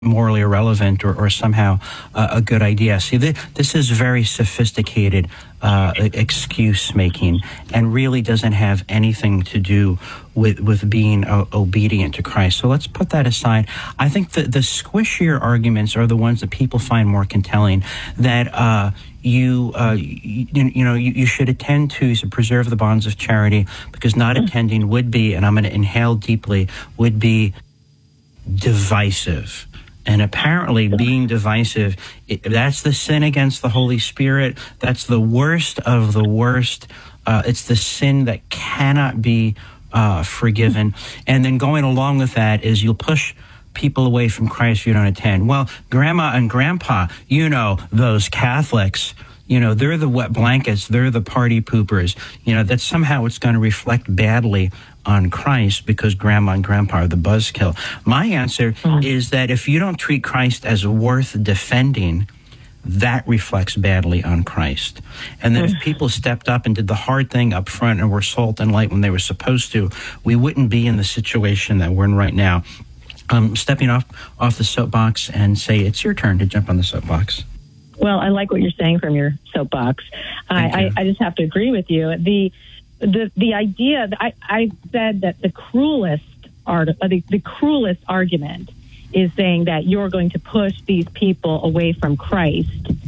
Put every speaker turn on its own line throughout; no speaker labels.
morally irrelevant or somehow a good idea. See, this is very sophisticated excuse making and really doesn't have anything to do with being obedient to Christ. So let's put that aside. I think the squishier arguments are the ones that people find more compelling, that you should attend to preserve the bonds of charity, because not attending would be, and I'm going to inhale deeply, would be divisive. And apparently being divisive, that's the sin against the Holy Spirit. That's the worst of the worst. It's the sin that cannot be forgiven. And then going along with that is you'll push people away from Christ if you don't attend. Well, Grandma and Grandpa, those Catholics, they're the wet blankets, they're the party poopers, that somehow it's going to reflect badly on Christ because Grandma and Grandpa are the buzzkill. My answer is that if you don't treat Christ as worth defending, that reflects badly on Christ. And that if people stepped up and did the hard thing up front and were salt and light when they were supposed to, we wouldn't be in the situation that we're in right now. Stepping off the soapbox and say, it's your turn to jump on the soapbox.
Well, I like what you're saying from your soapbox. I just have to agree with you. The idea that I said that the cruelest argument is saying that you're going to push these people away from Christ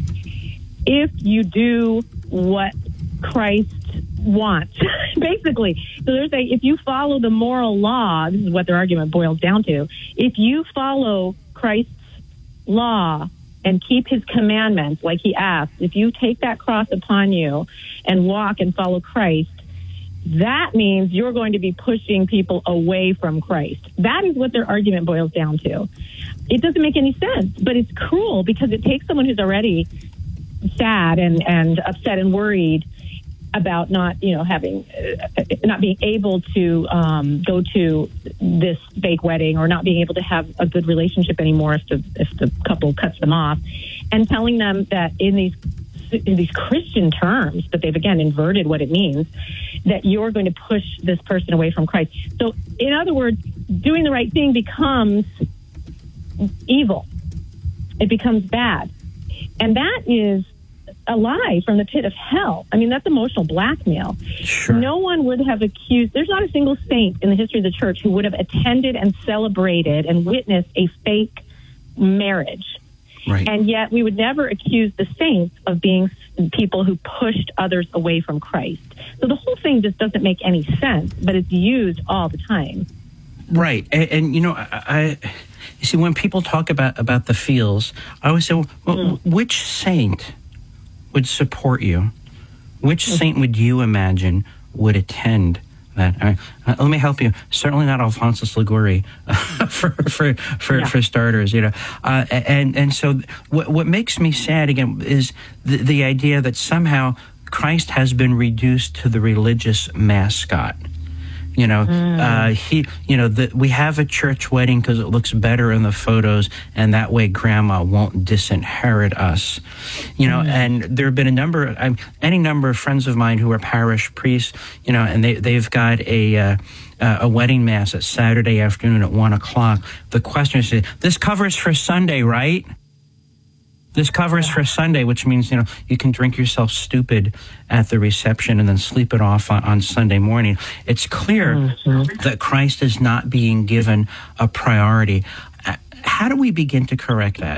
if you do what Christ wants, basically. So they're saying if you follow the moral law, this is what their argument boils down to. If you follow Christ's law and keep his commandments like he asked, if you take that cross upon you and walk and follow Christ, that means you're going to be pushing people away from Christ. That is what their argument boils down to. It doesn't make any sense, but it's cruel because it takes someone who's already sad and upset and worried about not being able to go to this fake wedding, or not being able to have a good relationship anymore if the couple cuts them off, and telling them that in these Christian terms, but they've again inverted what it means, that you're going to push this person away from Christ. So in other words, doing the right thing becomes evil. It becomes bad. And that is a lie from the pit of hell. I mean, that's emotional blackmail.
Sure.
No one would have accused, there's not a single saint in the history of the church who would have attended and celebrated and witnessed a fake marriage.
Right.
And yet we would never accuse the saints of being people who pushed others away from Christ. So the whole thing just doesn't make any sense, but it's used all the time.
Right. And you see, when people talk about the feels, I always say, well, which saint would support you? Which saint would you imagine would attend that? Let me help you. Certainly not Alphonsus Liguori, for starters. And so what makes me sad again is the idea that somehow Christ has been reduced to the religious mascot. We have a church wedding because it looks better in the photos, and that way Grandma won't disinherit us. And there have been any number of friends of mine who are parish priests, and they've got a wedding mass at Saturday afternoon at 1:00. The question is, this covers for Sunday, right? This covers for Sunday, which means, you can drink yourself stupid at the reception and then sleep it off on Sunday morning. It's clear that Christ is not being given a priority. How do we begin to correct that?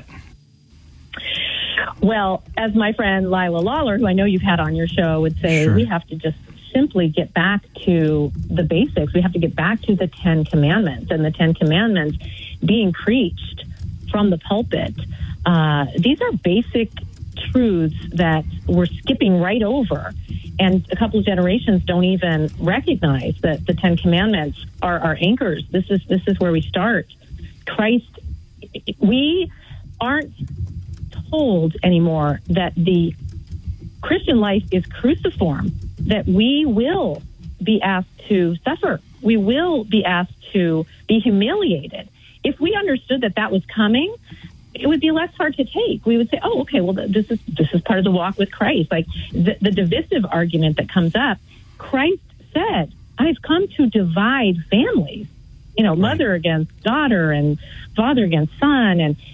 Well, as my friend Lila Lawler, who I know you've had on your show, would say,
Sure.
We have to just simply get back to the basics. We have to get back to the 10 Commandments, and the 10 Commandments being preached from the pulpit. These are basic truths that we're skipping right over. And a couple of generations don't even recognize that the 10 Commandments are our anchors. This is where we start. Christ, we aren't told anymore that the Christian life is cruciform, that we will be asked to suffer. We will be asked to be humiliated. If we understood that was coming, it would be less hard to take. We would say, oh, okay, well, this is part of the walk with Christ. Like the divisive argument that comes up, Christ said, I've come to divide families. mother against daughter and father against son.